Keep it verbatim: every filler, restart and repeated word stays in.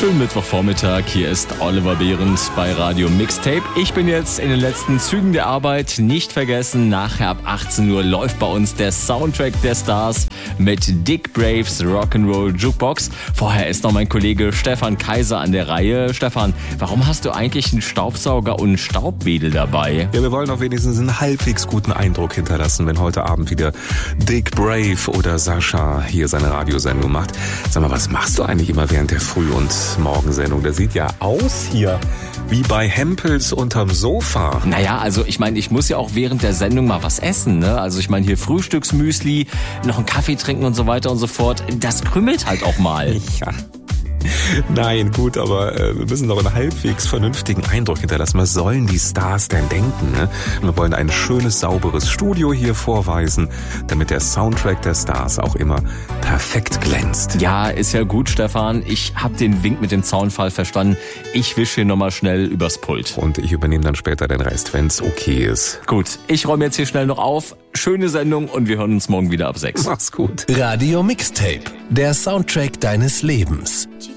Schönen Mittwochvormittag, hier ist Oliver Behrens bei Radio Mixtape. Ich bin jetzt in den letzten Zügen der Arbeit. Nicht vergessen, nachher ab achtzehn Uhr läuft bei uns der Soundtrack der Stars mit Dick Braves Rock'n'Roll Jukebox. Vorher ist noch mein Kollege Stefan Kaiser an der Reihe. Stefan, warum hast du eigentlich einen Staubsauger und einen Staubwedel dabei? Ja, wir wollen auch wenigstens einen halbwegs guten Eindruck hinterlassen, wenn heute Abend wieder Dick Brave oder Sascha hier seine Radiosendung macht. Sag mal, was machst du eigentlich immer während der Früh- und Morgensendung? Das sieht ja aus hier wie bei Hempels unterm Sofa. Naja, also ich meine, ich muss ja auch während der Sendung mal was essen, ne? Also ich meine, hier Frühstücksmüsli, noch einen Kaffee trinken und so weiter und so fort. Das krümmelt halt auch mal. Ja. Nein, gut, aber äh, wir müssen doch einen halbwegs vernünftigen Eindruck hinterlassen. Was sollen die Stars denn denken? Ne? Wir wollen ein schönes, sauberes Studio hier vorweisen, damit der Soundtrack der Stars auch immer perfekt glänzt. Ja, ist ja gut, Stefan. Ich habe den Wink mit dem Zaunfall verstanden. Ich wische hier nochmal schnell übers Pult. Und ich übernehme dann später den Rest, wenn's okay ist. Gut, ich räume jetzt hier schnell noch auf. Schöne Sendung und wir hören uns morgen wieder ab sechs. Mach's gut. Radio Mixtape, der Soundtrack deines Lebens.